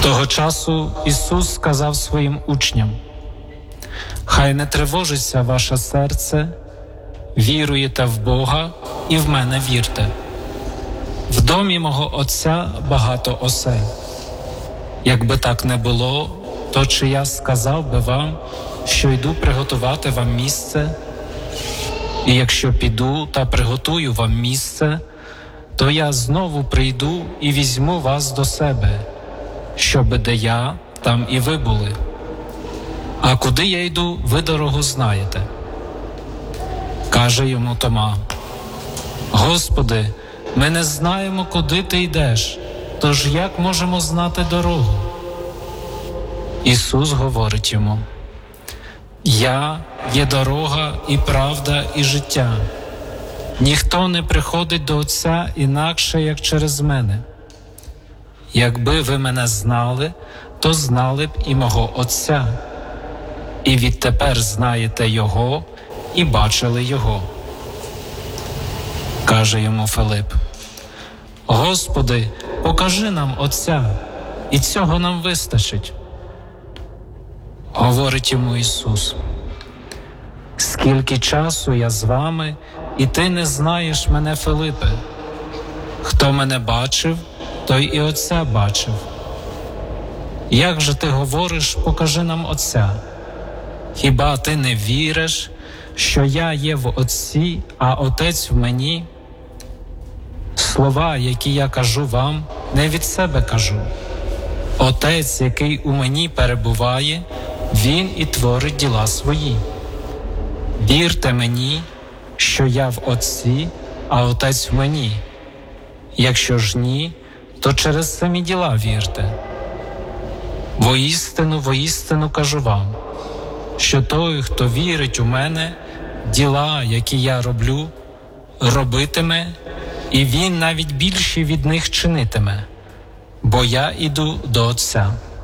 Того часу Ісус сказав своїм учням: «Хай не тривожиться ваше серце, віруєте в Бога і в мене вірте. В домі мого Отця багато осель. Якби так не було, то чи я сказав би вам, що йду приготувати вам місце? І якщо піду та приготую вам місце, то я знову прийду і візьму вас до себе, щоби де я, там і ви були. А куди я йду, ви дорогу знаєте». Каже йому Тома: «Господи, ми не знаємо, куди ти йдеш, тож як можемо знати дорогу?» Ісус говорить йому: «Я є дорога і правда і життя. Ніхто не приходить до Отця інакше, як через мене. Якби ви мене знали, то знали б і мого Отця. І відтепер знаєте Його і бачили Його». Каже йому Филип: «Господи, покажи нам Отця, і цього нам вистачить». Говорить йому Ісус: «Скільки часу я з вами, і ти не знаєш мене, Филипе? Хто мене бачив, той і Отця бачив. Як же ти говориш: покажи нам Отця? Хіба ти не віриш, що я є в Отці, а Отець в мені? Слова, які я кажу вам, не від себе кажу. Отець, який у мені перебуває, Він і творить діла свої. Вірте мені, що я в Отці, а Отець в мені. Якщо ж ні, то через самі діла вірте. Воістину кажу вам, що той, хто вірить у мене, діла, які я роблю, робитиме, і він навіть більші від них чинитиме, бо я іду до Отця».